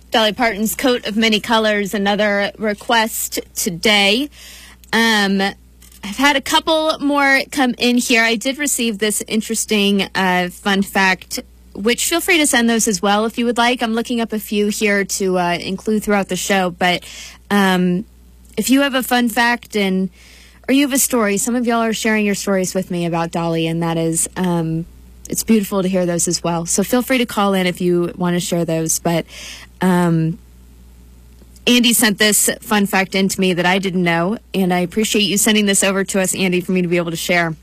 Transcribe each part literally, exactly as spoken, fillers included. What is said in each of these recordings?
Dolly Parton's Coat of Many Colors, another request today. Um, I've had a couple more come in here. I did receive this interesting uh, fun fact, which feel free to send those as well if you would like. I'm looking up a few here to uh, include throughout the show. But um, if you have a fun fact and or you have a story, some of y'all are sharing your stories with me about Dolly, and that is... Um, it's beautiful to hear those as well. So feel free to call in if you want to share those. But um, Andy sent this fun fact in to me that I didn't know, and I appreciate you sending this over to us, Andy, for me to be able to share.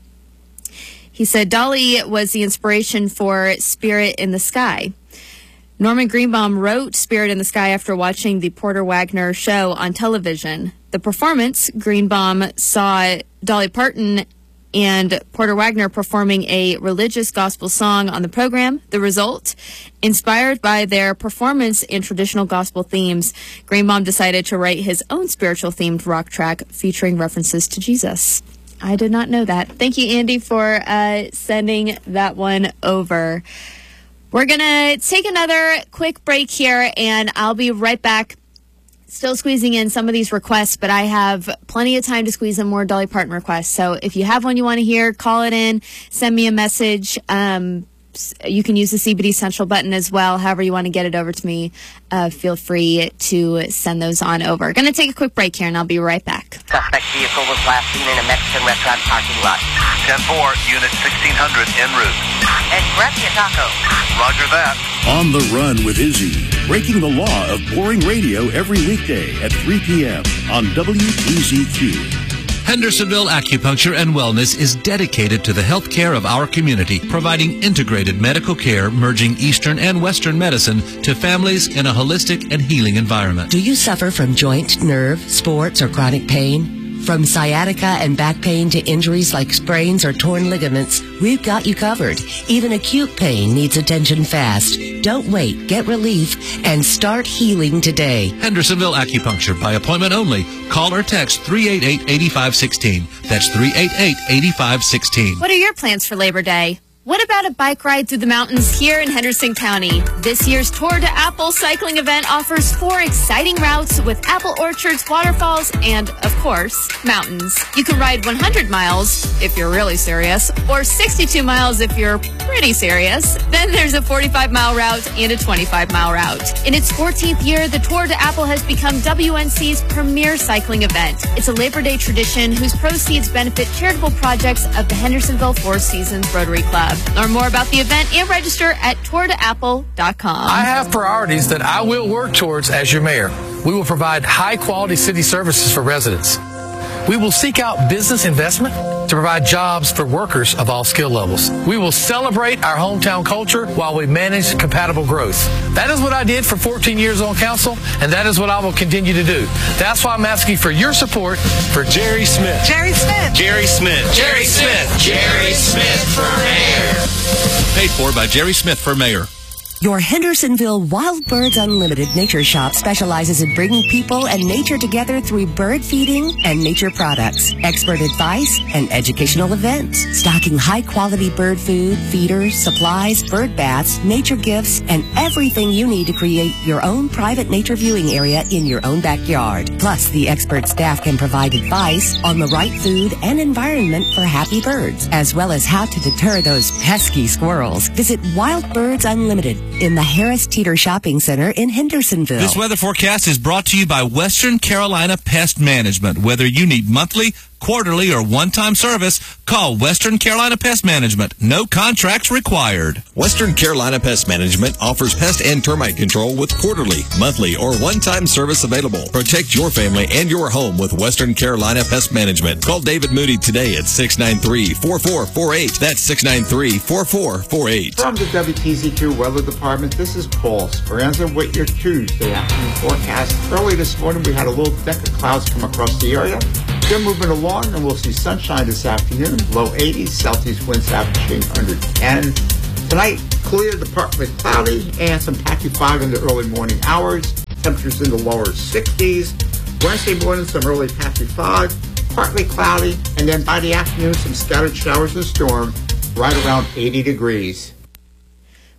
He said, Dolly was the inspiration for Spirit in the Sky. Norman Greenbaum wrote Spirit in the Sky after watching the Porter Wagner show on television. The performance, Greenbaum saw Dolly Parton and Porter Wagner performing a religious gospel song on the program. The result, inspired by their performance in traditional gospel themes, Greenbaum decided to write his own spiritual-themed rock track featuring references to Jesus. I did not know that. Thank you, Andy, for uh, sending that one over. We're going to take another quick break here, and I'll be right back. Still squeezing in some of these requests, but I have plenty of time to squeeze in more Dolly Parton requests. So if you have one you want to hear, call it in, send me a message. Um, you can use the C B D Central button as well. However you want to get it over to me, uh, feel free to send those on over. Going to take a quick break here, and I'll be right back. Suspect vehicle was last seen in a Mexican restaurant parking lot. ten four, Unit sixteen hundred en route. And gracias, taco. Roger that. On the Run with Izzy, breaking the law of boring radio every weekday at three p.m. on W P Z Q. Hendersonville Acupuncture and Wellness is dedicated to the health care of our community, providing integrated medical care merging Eastern and Western medicine to families in a holistic and healing environment. Do you suffer from joint, nerve, sports, or chronic pain? From sciatica and back pain to injuries like sprains or torn ligaments, we've got you covered. Even acute pain needs attention fast. Don't wait. Get relief and start healing today. Hendersonville Acupuncture by appointment only. Call or text three eight eight, eight five one six. That's three eight eight, eight five one six. What are your plans for Labor Day? What about a bike ride through the mountains here in Henderson County? This year's Tour de Apple cycling event offers four exciting routes with apple orchards, waterfalls, and, of course, mountains. You can ride one hundred miles if you're really serious, or sixty-two miles if you're pretty serious. Then there's a forty-five mile route and a twenty-five mile route. In its fourteenth year, the Tour de Apple has become W N C's premier cycling event. It's a Labor Day tradition whose proceeds benefit charitable projects of the Hendersonville Four Seasons Rotary Club. Learn more about the event and register at tour de apple dot com. I have priorities that I will work towards as your mayor. We will provide high-quality city services for residents. We will seek out business investment to provide jobs for workers of all skill levels. We will celebrate our hometown culture while we manage compatible growth. That is what I did for fourteen years on council, and that is what I will continue to do. That's why I'm asking for your support for Jerry Smith. Jerry Smith. Jerry Smith. Jerry Smith. Jerry Smith for mayor. Paid for by Jerry Smith for mayor. Your Hendersonville Wild Birds Unlimited Nature Shop specializes in bringing people and nature together through bird feeding and nature products, expert advice, and educational events. Stocking high-quality bird food, feeders, supplies, bird baths, nature gifts, and everything you need to create your own private nature viewing area in your own backyard. Plus, the expert staff can provide advice on the right food and environment for happy birds, as well as how to deter those pesky squirrels. Visit Wild Birds Unlimited in the Harris Teeter Shopping Center in Hendersonville. This weather forecast is brought to you by Western Carolina Pest Management. Whether you need monthly, quarterly, or one-time service, call Western Carolina Pest Management. No contracts required. Western Carolina Pest Management offers pest and termite control with quarterly, monthly, or one-time service available. Protect your family and your home with Western Carolina Pest Management. Call David Moody today at six nine three, four four four eight. That's six nine three, four four four eight. From the W P Z Q Weather Department, this is Paul Speranza with your Tuesday afternoon forecast. Early this morning, we had a little deck of clouds come across the area. They're moving along, and we'll see sunshine this afternoon. Low eighties, southeast winds averaging under ten. Tonight, clear to partly cloudy, and some patchy fog in the early morning hours. Temperatures in the lower sixties. Wednesday morning, some early patchy fog, partly cloudy, and then by the afternoon, some scattered showers and storms, right around eighty degrees.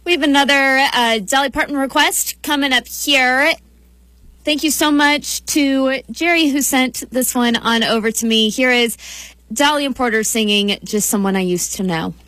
We have another uh, Dolly Parton request coming up here. Thank you so much to Jerry who sent this one on over to me. Here is Dolly and Porter singing Just Someone I Used to Know.